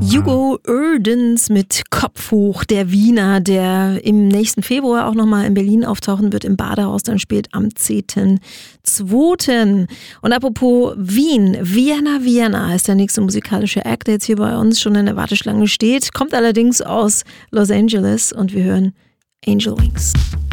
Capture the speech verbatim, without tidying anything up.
Hugo Urdens mit Kopf hoch, der Wiener, der im nächsten Februar auch nochmal in Berlin auftauchen wird, im Badehaus, dann spielt am zehnten zweiten Und apropos Wien, Vienna Vienna ist der nächste musikalische Act, der jetzt hier bei uns schon in der Warteschlange steht, kommt allerdings aus Los Angeles und wir hören Angel Wings.